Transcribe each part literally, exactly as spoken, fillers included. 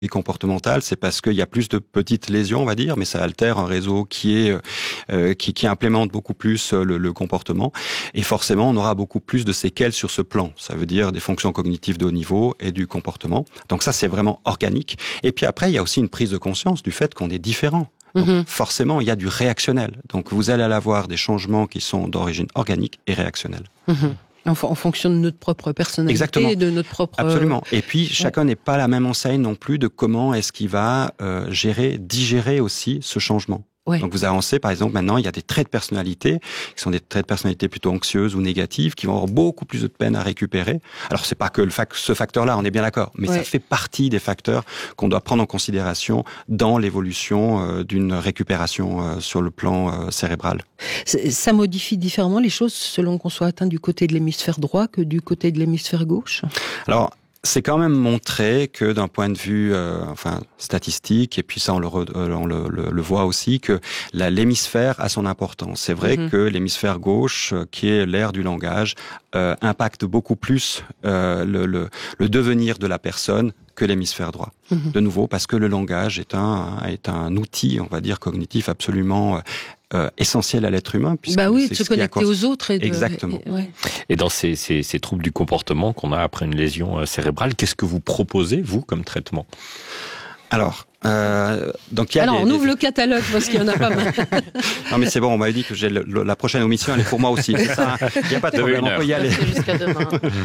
comportementale, c'est parce qu'il y a plus de petites lésions, on va dire, mais ça altère un réseau qui est euh, qui, qui implémente beaucoup plus le, le comportement, et forcément on aura beaucoup plus de séquelles sur ce plan. Ça veut dire des fonctions cognitives de haut niveau et du comportement. Donc ça, c'est vraiment organique. Et puis après, il y a aussi une prise de conscience du fait qu'on est différent. Donc, mmh. forcément, il y a du réactionnel. Donc vous allez avoir des changements qui sont d'origine organique et réactionnelle. Mmh. En, en fonction de notre propre personnalité, Exactement. Et de notre propre... Absolument. Et puis, chacun ouais. n'est pas à la même enseigne non plus de comment est-ce qu'il va euh, gérer, digérer aussi ce changement. Ouais. Donc vous avancez, par exemple, maintenant, il y a des traits de personnalité qui sont des traits de personnalité plutôt anxieuses ou négatives, qui vont avoir beaucoup plus de peine à récupérer. Alors c'est pas que le fac- ce facteur-là, on est bien d'accord, mais ouais. ça fait partie des facteurs qu'on doit prendre en considération dans l'évolution euh, d'une récupération euh, sur le plan euh, cérébral. Ça modifie différemment les choses selon qu'on soit atteint du côté de l'hémisphère droit que du côté de l'hémisphère gauche ? Alors, c'est quand même montré que d'un point de vue euh, enfin statistique, et puis ça on le, re, on le, le, le voit aussi, que la, l'hémisphère a son importance. C'est vrai mm-hmm. que l'hémisphère gauche, qui est l'aire du langage, euh, impacte beaucoup plus euh, le, le, le devenir de la personne que l'hémisphère droit. Mm-hmm. De nouveau, parce que le langage est un, est un outil, on va dire, cognitif absolument euh, Euh, essentiel à l'être humain. Bah oui, de se connecter aux autres. Et de... Exactement. Et, ouais. et dans ces, ces, ces troubles du comportement qu'on a après une lésion cérébrale, qu'est-ce que vous proposez, vous, comme traitement ? Alors, euh, donc il y a Alors, des, on ouvre des... le catalogue parce qu'il y en a pas mal. Non, mais c'est bon, on m'avait dit que j'ai le, le, la prochaine omission, elle est pour moi aussi. C'est ça, il n'y a pas de problème, on peut y aller. Jusqu'à demain.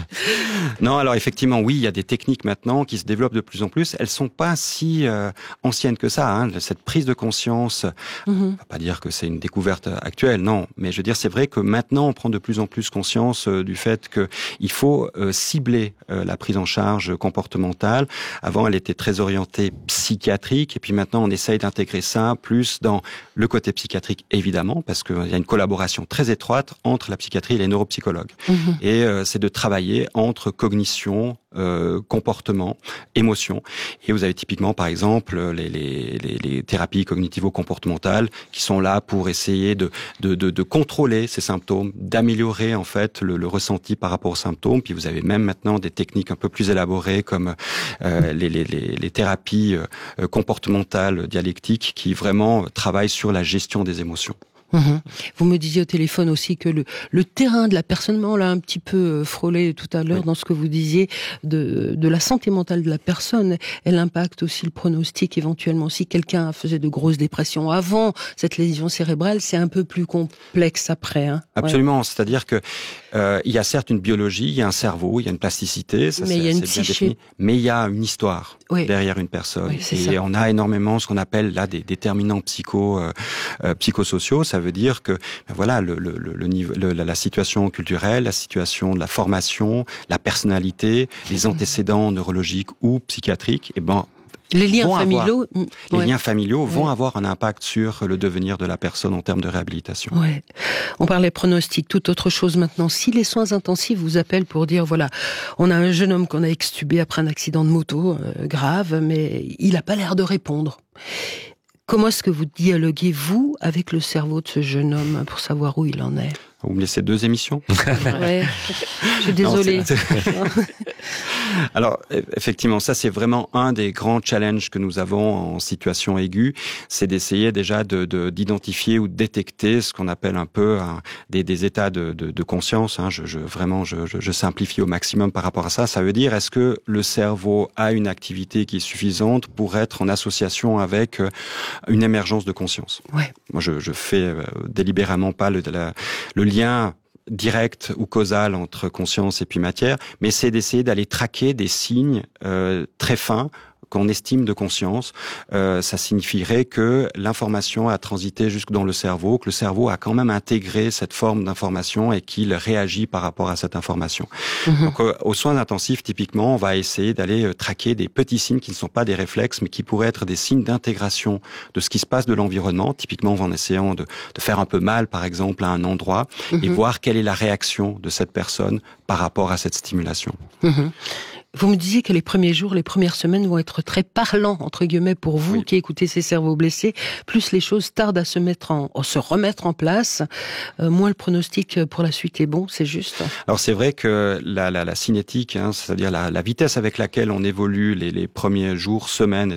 Non, alors effectivement, oui, il y a des techniques maintenant qui se développent de plus en plus. Elles sont pas si euh, anciennes que ça. Hein. Cette prise de conscience, mm-hmm. on va pas dire que c'est une découverte actuelle, non. Mais je veux dire, c'est vrai que maintenant, on prend de plus en plus conscience euh, du fait que il faut euh, cibler euh, la prise en charge comportementale. Avant, elle était très orientée psychiatrique, et puis maintenant on essaye d'intégrer ça plus dans le côté psychiatrique, évidemment, parce qu'il y a une collaboration très étroite entre la psychiatrie et les neuropsychologues. Mmh. Et euh, c'est de travailler entre cognition, euh, comportement, émotion. Et vous avez typiquement, par exemple, les, les, les, les thérapies cognitivo-comportementales qui sont là pour essayer de, de, de, de contrôler ces symptômes, d'améliorer en fait le, le ressenti par rapport aux symptômes. Puis vous avez même maintenant des techniques un peu plus élaborées comme euh, les, les, les, les thérapies euh, comportementales dialectiques qui vraiment travaillent sur la gestion des émotions. Mmh. Vous me disiez au téléphone aussi que le, le terrain de l'aperçonnement, on l'a un petit peu frôlé tout à l'heure oui. dans ce que vous disiez, de, de la santé mentale de la personne, elle impacte aussi le pronostic éventuellement. Si quelqu'un faisait de grosses dépressions avant cette lésion cérébrale, c'est un peu plus complexe après. Hein. Absolument, ouais. C'est-à-dire que euh, il y a certes une biologie, il y a un cerveau, il y a une plasticité, ça, mais c'est, il y a une c'est bien psyché. défini, mais il y a une histoire oui. derrière une personne. Oui, c'est et ça. on a énormément ce qu'on appelle là des déterminants psycho, euh, euh, psychosociaux. Ça veut dire que ben voilà le, le, le niveau, le, la situation culturelle, la situation de la formation, la personnalité, les antécédents neurologiques ou psychiatriques, et ben les liens familiaux, avoir, les ouais. liens familiaux ouais. vont avoir un impact sur le devenir de la personne en termes de réhabilitation. Ouais. On parlait pronostic, toute autre chose maintenant. Si les soins intensifs vous appellent pour dire voilà, on a un jeune homme qu'on a extubé après un accident de moto euh, grave, mais il n'a pas l'air de répondre. Comment est-ce que vous dialoguez, vous, avec le cerveau de ce jeune homme pour savoir où il en est ? Vous me laissez deux émissions ? Ouais, je suis désolée. Non, Alors, effectivement, ça c'est vraiment un des grands challenges que nous avons en situation aiguë, c'est d'essayer déjà de, de, d'identifier ou de détecter ce qu'on appelle un peu hein, des, des états de, de, de conscience. Hein. Je, je, vraiment, je, je, je simplifie au maximum par rapport à ça. Ça veut dire, est-ce que le cerveau a une activité qui est suffisante pour être en association avec une émergence de conscience ? Ouais. Moi, je, je fais euh, délibérément pas le, la, le lien direct ou causal entre conscience et puis matière, mais c'est d'essayer d'aller traquer des signes euh, très fins qu'on estime de conscience. Euh, ça signifierait que l'information a transité jusque dans le cerveau, que le cerveau a quand même intégré cette forme d'information et qu'il réagit par rapport à cette information. Mmh. Donc, euh, aux soins intensifs, typiquement, on va essayer d'aller euh, traquer des petits signes qui ne sont pas des réflexes, mais qui pourraient être des signes d'intégration de ce qui se passe de l'environnement. Typiquement, en essayant de, de faire un peu mal, par exemple, à un endroit, mmh. et voir quelle est la réaction de cette personne par rapport à cette stimulation. Mmh. Vous me disiez que les premiers jours, les premières semaines vont être très parlants, entre guillemets, pour vous, oui, qui écoutez ces cerveaux blessés. Plus les choses tardent à se mettre en, à se remettre en place, euh, moins le pronostic pour la suite est bon, c'est juste. Alors c'est vrai que la, la, la cinétique, hein, c'est-à-dire la, la vitesse avec laquelle on évolue les, les premiers jours, semaines,